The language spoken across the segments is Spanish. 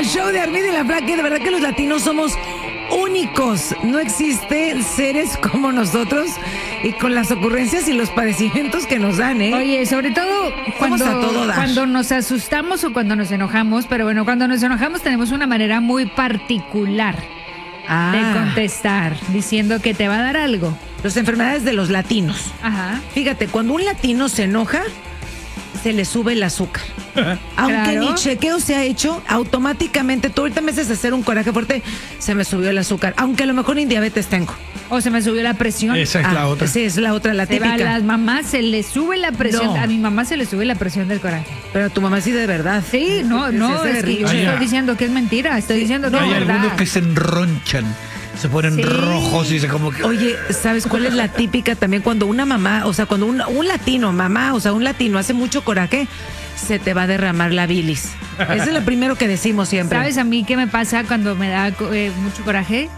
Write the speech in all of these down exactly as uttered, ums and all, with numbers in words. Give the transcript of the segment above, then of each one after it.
show de Armin y la Flaca. De verdad que los latinos somos únicos. No existen seres como nosotros y con las ocurrencias y los padecimientos que nos dan, ¿eh? Oye, sobre todo cuando, a todo dar. cuando nos asustamos o cuando nos enojamos, pero bueno, cuando nos enojamos tenemos una manera muy particular Ah, de contestar, diciendo que te va a dar algo. las enfermedades de los latinos. Ajá. Fíjate, cuando un latino se enoja, se le sube el azúcar. Aunque Claro. ni chequeo se ha hecho, automáticamente, tú ahorita me haces hacer un coraje fuerte, se me subió el azúcar. Aunque a lo mejor ni diabetes tengo. O se me subió la presión. Esa es Ah, la otra. Sí, es la otra, la Se va, a típica. las mamás se le sube la presión. No. A mi mamá se le sube la presión del coraje. Pero a tu mamá sí de verdad. Sí, no, no, Se hace es que yo berrinche. Ah, ya. estoy diciendo que es mentira. Estoy diciendo que Hay es verdad. algunos que se enronchan, se ponen Sí. rojos y se como que... Oye, ¿sabes cuál es la típica también? Cuando una mamá, o sea, cuando un, un latino, mamá, o sea, un latino hace mucho coraje, se te va a derramar la bilis. Eso es lo primero que decimos siempre. ¿Sabes a mí qué me pasa cuando me da eh, mucho coraje?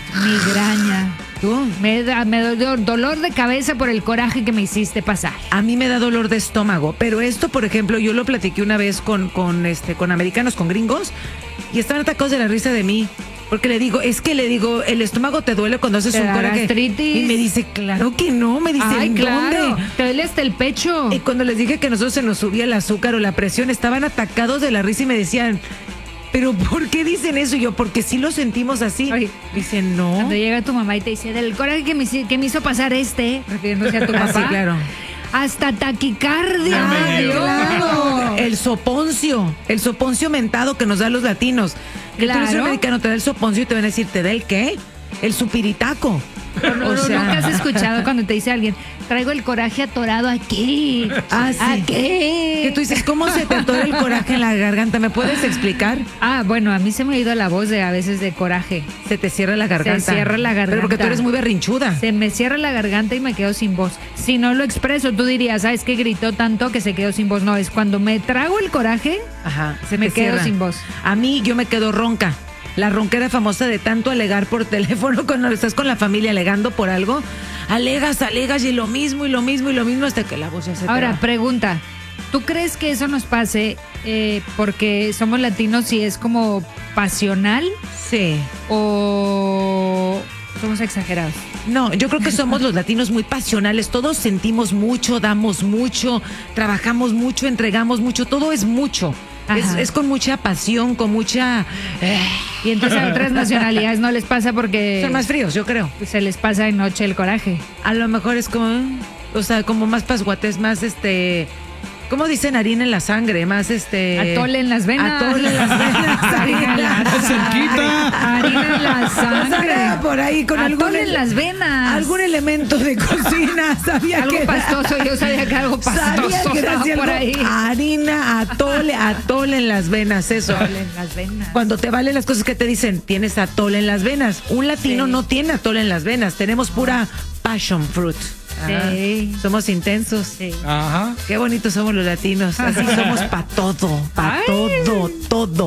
Migraña. ¿Tú? Me da me da do- dolor de cabeza por el coraje que me hiciste pasar. A mí me da dolor de estómago, pero esto, por ejemplo, yo lo platiqué una vez con, con, este, con americanos, con gringos, y estaban atacados de la risa de mí. Porque le digo, es que le digo, el estómago te duele cuando haces ¿Te un da coraje. gastritis? Y me dice, claro que no, me dice, Ay, ¿en claro. dónde? Te duele hasta el pecho. Y cuando les dije que a nosotros se nos subía el azúcar o la presión, estaban atacados de la risa y me decían, ¿pero por qué dicen eso? Y yo, porque sí lo sentimos así. Ay. Dicen, no. Cuando llega tu mamá y te dice, del coraje que me, hici- que me hizo pasar este, refiriéndose a tu Ah, papá. sí, claro. Hasta taquicardia. No me me digas. dio. Claro, el soponcio, el soponcio mentado que nos da los latinos. Que tú eres un Claro. americano, te da el soponcio y te van a decir, ¿te da el qué? El supiritaco. No, no, O sea- nunca has escuchado cuando te dice alguien, traigo el coraje atorado aquí. Ah, sí. Aquí. Que tú dices, ¿cómo se te atora el coraje en la garganta? ¿Me puedes explicar? Ah, bueno, a mí se me ha ido la voz de a veces de coraje. Se te cierra la garganta. Se cierra la garganta. Pero porque tú eres muy berrinchuda. Se me cierra la garganta y me quedo sin voz. Si no lo expreso, tú dirías, ¿sabes qué? Gritó tanto que se quedó sin voz. No, es cuando me trago el coraje, Ajá, se me te quedo cierra. sin voz. A mí yo me quedo ronca. La ronquera famosa de tanto alegar por teléfono cuando estás con la familia alegando por algo. Alegas, alegas y lo mismo y lo mismo y lo mismo hasta que la voz ya se te Ahora, va. pregunta, ¿tú crees que eso nos pase eh, porque somos latinos y es como pasional Sí. o somos exagerados? No, yo creo que somos los latinos muy pasionales. Todos sentimos mucho, damos mucho, trabajamos mucho, entregamos mucho. Todo es mucho. Es, Ajá. es con mucha pasión, con mucha... eh, Y entonces a otras nacionalidades no les pasa porque son más fríos, yo creo. se les pasa de noche el coraje. A lo mejor es como... O sea, como más pasguates, más este... ¿Cómo dicen? Harina en la sangre, más este... Atole en las venas. Atole en las venas. Harina en la ¡Está cerquita! Harina en la O sea, sangre. era por ahí con algún... Atole en las venas. Algún elemento de cocina, sabía Algo que era- pastoso, yo sabía que algo pastoso Sabía que era estaba así por algo- ahí. Harina, atole, atole en las venas, eso. Atole en las venas. Cuando te valen las cosas que te dicen, tienes atole en las venas. Un latino Sí. no tiene atole en las venas, tenemos pura passion fruit. Ajá. Sí. Somos intensos. Sí. Ajá. Qué bonitos somos los latinos. Así somos para todo, para Ay. todo, todo.